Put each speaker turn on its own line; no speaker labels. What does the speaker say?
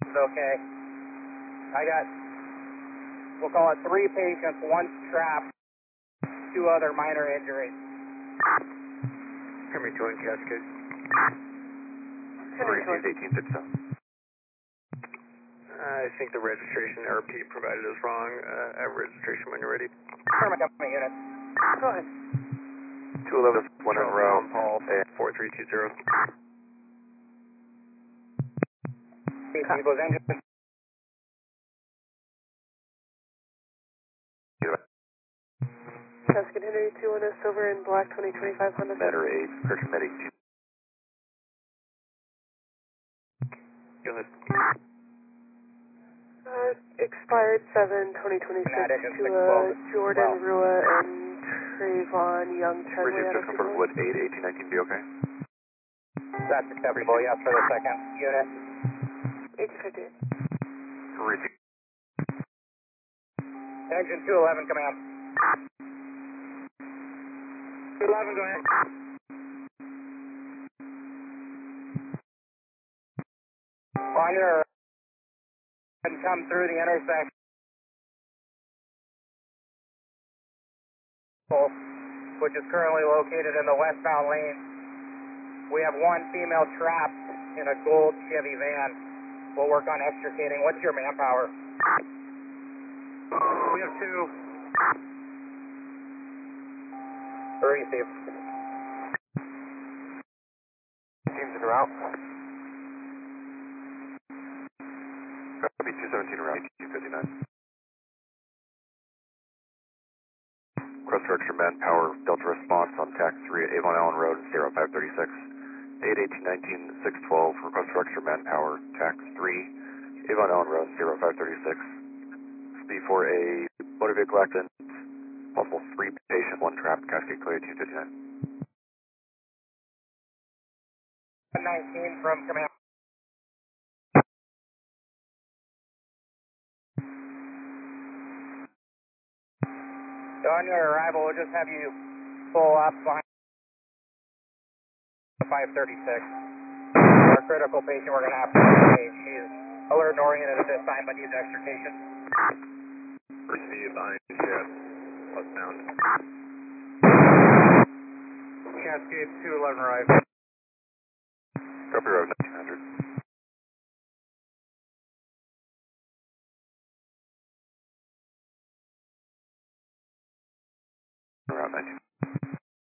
Okay. I got, we'll call it 3 patients, 1 strapped, 2 other minor injuries.
Henry 2 in Cascade.
Henry 1857.
I think the registration RP provided is wrong. Have registration when you're ready.
Affirmative, unit.
Go ahead.
211 is 1 in row.
Paul, 4320.
People's engine.
Cascade Henry 21 is silver in black 2025 Honda.
Matter 8, Kirchen Medic 2.
Go ahead.
Expired 7/2026 to Jordan Rua and Trayvon Young Treadway.
Bridget, just confirm, would 8/18/19 be okay?
That's acceptable, yes, for the second unit.
858.
Bridget.
Engine 211, command. 211, go ahead. On your, and come through the intersection, which is currently located in the westbound lane. We have 1 female trapped in a gold Chevy van. We'll work on extricating. What's your manpower?
We have 2.
Receive.
Teams en route. Copy 217 around 1859. Cross structure manpower, Delta response on TAC 3 at Avon Allen Road, 0536. 8/18/19, 612 for cross structure manpower, TAC 3, Avon Allen Road, 0536. Speed for a motor vehicle accident, possible 3 patient, 1 trapped, Cascade Clear 1859.
19 from command. So on your arrival, we'll just have you pull up behind 536. Our critical patient we're going to have to engage. She's alert and oriented at this time, but needs extrication.
Receive behind jet. Westbound. Cascade 211 arrived.
Copy road 19.